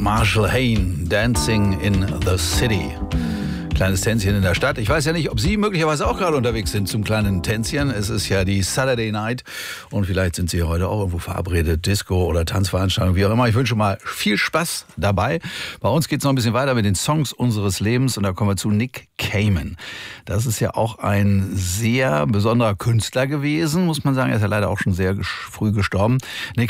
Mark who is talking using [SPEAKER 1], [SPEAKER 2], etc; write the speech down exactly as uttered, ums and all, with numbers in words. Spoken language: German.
[SPEAKER 1] Marshall Hayne, Dancing in the City. Kleines Tänzchen in der Stadt. Ich weiß ja nicht, ob Sie möglicherweise auch gerade unterwegs sind zum kleinen Tänzchen. Es ist ja die Saturday Night und vielleicht sind Sie heute auch irgendwo verabredet, Disco oder Tanzveranstaltung, wie auch immer. Ich wünsche mal viel Spaß dabei. Bei uns geht es noch ein bisschen weiter mit den Songs unseres Lebens und da kommen wir zu Nick Cayman. Das ist ja auch ein sehr besonderer Künstler gewesen, muss man sagen. Er ist ja leider auch schon sehr früh gestorben. Nick